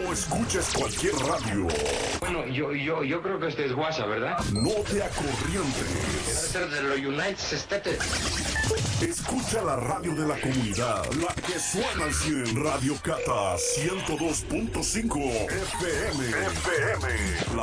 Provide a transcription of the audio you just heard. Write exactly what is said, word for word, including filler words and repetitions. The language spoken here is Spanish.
No escuches cualquier radio. Bueno, yo, yo, yo creo que este es guasa, ¿verdad? No te acorrientes. Debe ser de los United States. Escucha la radio de la comunidad, la que suena al cien. Radio Cata ciento dos punto cinco F M. F M.